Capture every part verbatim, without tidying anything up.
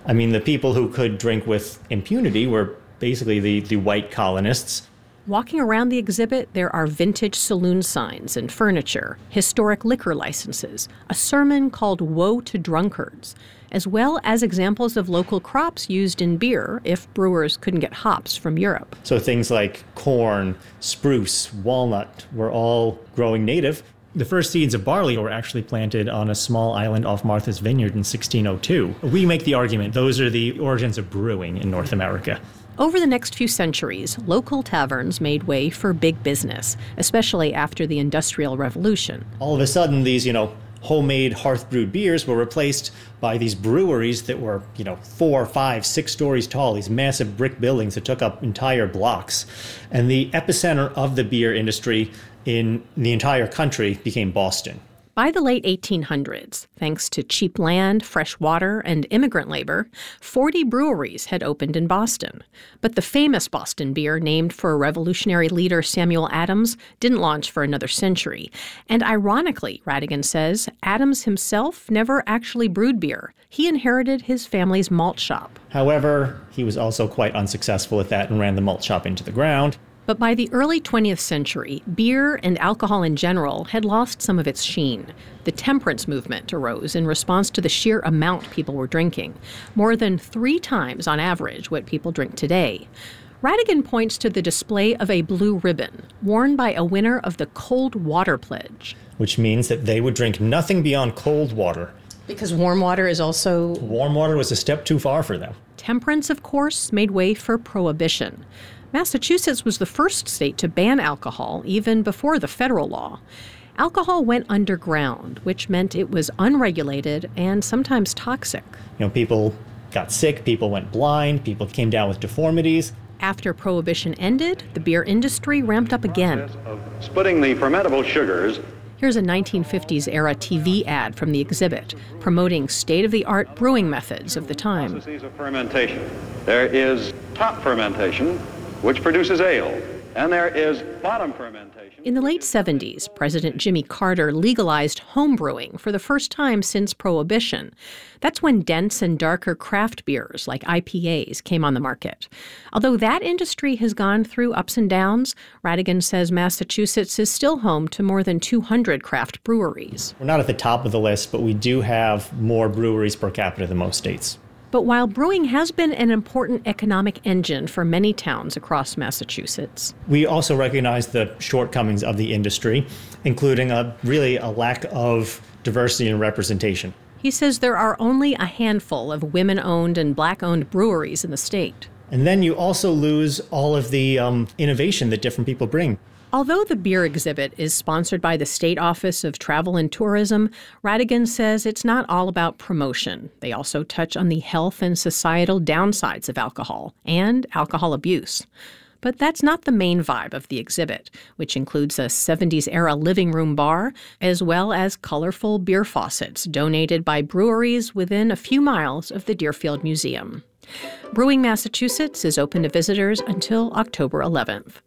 I mean, the people who could drink with impunity were basically the, the white colonists. Walking around the exhibit, there are vintage saloon signs and furniture, historic liquor licenses, a sermon called Woe to Drunkards, as well as examples of local crops used in beer if brewers couldn't get hops from Europe. So things like corn, spruce, walnut were all growing native. The first seeds of barley were actually planted on a small island off Martha's Vineyard in sixteen oh two. We make the argument those are the origins of brewing in North America. Over the next few centuries, local taverns made way for big business, especially after the Industrial Revolution. All of a sudden, these, you know, homemade hearth-brewed beers were replaced by these breweries that were, you know, four, five, six stories tall, these massive brick buildings that took up entire blocks. And the epicenter of the beer industry in the entire country became Boston. By the late eighteen hundreds, thanks to cheap land, fresh water, and immigrant labor, forty breweries had opened in Boston. But the famous Boston beer, named for revolutionary leader Samuel Adams, didn't launch for another century. And ironically, Radigan says, Adams himself never actually brewed beer. He inherited his family's malt shop. However, he was also quite unsuccessful at that and ran the malt shop into the ground. But by the early twentieth century, beer and alcohol in general had lost some of its sheen. The temperance movement arose in response to the sheer amount people were drinking, more than three times on average what people drink today. Radigan points to the display of a blue ribbon worn by a winner of the Cold Water Pledge. Which means that they would drink nothing beyond cold water. Because warm water is also... Warm water was a step too far for them. Temperance, of course, made way for prohibition. Massachusetts was the first state to ban alcohol, even before the federal law. Alcohol went underground, which meant it was unregulated and sometimes toxic. You know, people got sick, people went blind, people came down with deformities. After Prohibition ended, the beer industry ramped up again. Splitting the fermentable sugars. Here's a nineteen fifties-era T V ad from the exhibit, promoting state-of-the-art brewing methods of the time. Processes of fermentation. There is top fermentation, which produces ale, and there is bottom fermentation. In the late seventies, President Jimmy Carter legalized home brewing for the first time since Prohibition. That's when dense and darker craft beers like I P As came on the market. Although that industry has gone through ups and downs, Radigan says Massachusetts is still home to more than two hundred craft breweries. We're not at the top of the list, but we do have more breweries per capita than most states. But while brewing has been an important economic engine for many towns across Massachusetts, we also recognize the shortcomings of the industry, including a really a lack of diversity and representation. He says there are only a handful of women-owned and black-owned breweries in the state. And then you also lose all of the um, innovation that different people bring. Although the beer exhibit is sponsored by the State Office of Travel and Tourism, Radigan says it's not all about promotion. They also touch on the health and societal downsides of alcohol and alcohol abuse. But that's not the main vibe of the exhibit, which includes a seventies-era living room bar, as well as colorful beer faucets donated by breweries within a few miles of the Deerfield Museum. Brewing Massachusetts is open to visitors until October eleventh.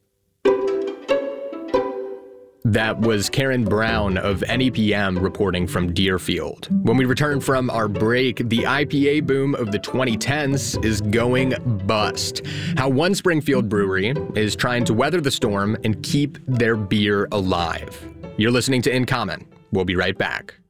That was Karen Brown of N E P M reporting from Deerfield. When we return from our break, the I P A boom of the twenty tens is going bust. How one Springfield brewery is trying to weather the storm and keep their beer alive. You're listening to In Common. We'll be right back.